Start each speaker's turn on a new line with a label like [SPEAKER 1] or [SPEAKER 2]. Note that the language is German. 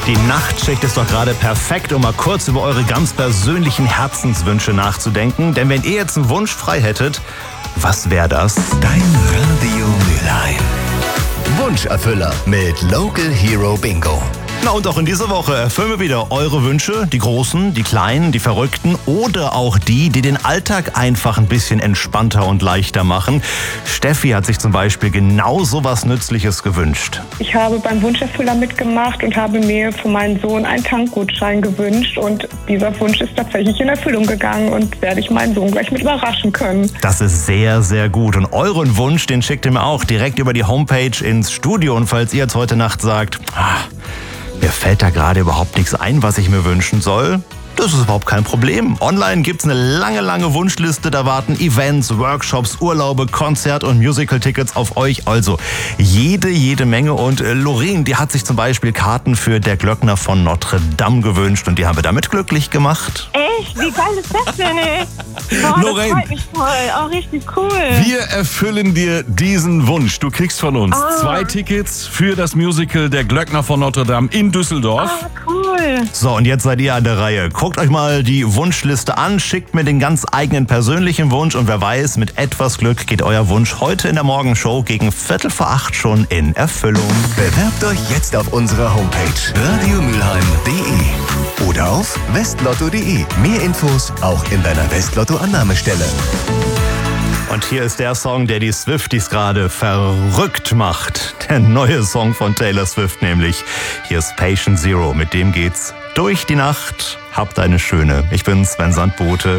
[SPEAKER 1] Die Nachtschicht ist doch gerade perfekt, um mal kurz über eure ganz persönlichen Herzenswünsche nachzudenken. Denn wenn ihr jetzt einen Wunsch frei hättet, was wäre das?
[SPEAKER 2] Dein Radio Mülheim. Wunscherfüller mit Local Hero Bingo.
[SPEAKER 1] Na und auch in dieser Woche erfüllen wir wieder eure Wünsche, die großen, die kleinen, die verrückten oder auch die den Alltag einfach ein bisschen entspannter und leichter machen. Steffi hat sich zum Beispiel genau so was Nützliches gewünscht.
[SPEAKER 3] Ich habe beim Wunscherfüller mitgemacht und habe mir für meinen Sohn einen Tankgutschein gewünscht und dieser Wunsch ist tatsächlich in Erfüllung gegangen und werde ich meinen Sohn gleich mit überraschen können.
[SPEAKER 1] Das ist sehr, sehr gut und euren Wunsch, den schickt ihr mir auch direkt über die Homepage ins Studio und falls ihr jetzt heute Nacht sagt, mir fällt da gerade überhaupt nichts ein, was ich mir wünschen soll. Das ist überhaupt kein Problem. Online gibt's eine lange, lange Wunschliste. Da warten Events, Workshops, Urlaube, Konzert- und Musical-Tickets auf euch. Also jede Menge. Und Lorraine, die hat sich zum Beispiel Karten für Der Glöckner von Notre Dame gewünscht. Und die haben wir damit glücklich gemacht.
[SPEAKER 4] Echt? Wie geil ist das denn, ey? Boah,
[SPEAKER 5] Lorraine.
[SPEAKER 4] Das freut mich voll. Auch richtig cool.
[SPEAKER 5] Wir erfüllen dir diesen Wunsch. Du kriegst von uns 2 Tickets für das Musical Der Glöckner von Notre Dame in Düsseldorf.
[SPEAKER 4] Cool.
[SPEAKER 1] So, und jetzt seid ihr an der Reihe. Guckt euch mal die Wunschliste an, schickt mir den ganz eigenen persönlichen Wunsch und wer weiß, mit etwas Glück geht euer Wunsch heute in der Morgenshow gegen 7:45 schon in Erfüllung.
[SPEAKER 2] Bewerbt euch jetzt auf unserer Homepage radiomülheim.de oder auf westlotto.de. Mehr Infos auch in deiner Westlotto-Annahmestelle.
[SPEAKER 1] Und hier ist der Song, der die Swifties gerade verrückt macht. Der neue Song von Taylor Swift nämlich. Hier ist Patient Zero. Mit dem geht's durch die Nacht. Habt eine schöne. Ich bin Sven Sandbote.